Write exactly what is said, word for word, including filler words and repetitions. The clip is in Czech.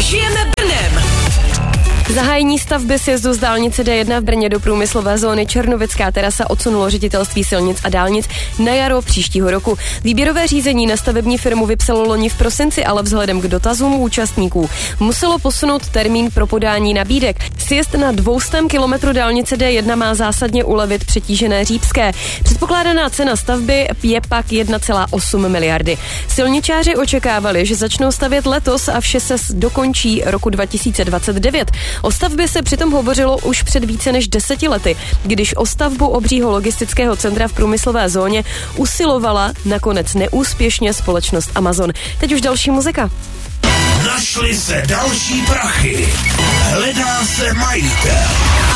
Žijeme Brnem! Zahájení stavby sjezdu z dálnice D jedna v Brně do průmyslové zóny Černovická terasa odsunulo ředitelství silnic a dálnic na jaro příštího roku. Výběrové řízení na stavební firmu vypsalo loni v prosinci, ale vzhledem k dotazům účastníků muselo posunout termín pro podání nabídek. Sjezd na dvoustém kilometru dálnice D jedna má zásadně ulevit přetížené Řípské. Předpokládaná cena stavby je pak jedna celá osm miliardy. Silničáři očekávali, že začnou stavět letos a vše se dokončí roku dva tisíce dvacet devět. O stavbě se přitom hovořilo už před více než deseti lety, když o stavbu obřího logistického centra v průmyslové zóně usilovala nakonec neúspěšně společnost Amazon. Teď už další muzika. Našly se další prachy. Hledá se majitel.